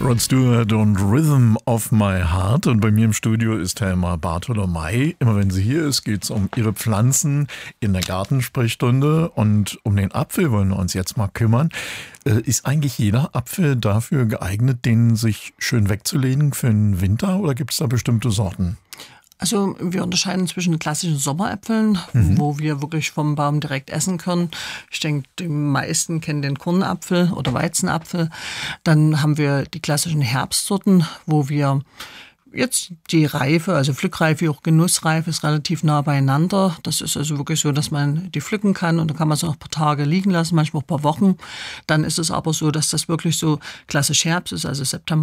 Rod Stewart und Rhythm of My Heart. Und bei mir im Studio ist Helma Bartolomei. Immer wenn sie hier ist, geht es um ihre Pflanzen in der Gartensprechstunde. Und um den Apfel wollen wir uns jetzt mal kümmern. Ist eigentlich jeder Apfel dafür geeignet, den sich schön wegzulegen für den Winter? Oder gibt es da bestimmte Sorten? Also wir unterscheiden zwischen klassischen Sommeräpfeln, wo wir wirklich vom Baum direkt essen können. Ich denke, die meisten kennen den Kornapfel oder Weizenapfel. Dann haben wir die klassischen Herbstsorten, wo wir jetzt die Reife, also Pflückreife, auch Genussreife, ist relativ nah beieinander. Das ist also wirklich so, dass man die pflücken kann und dann kann man es auch ein paar Tage liegen lassen, manchmal auch ein paar Wochen. Dann ist es aber so, dass das wirklich so klassisch Herbst ist, also September,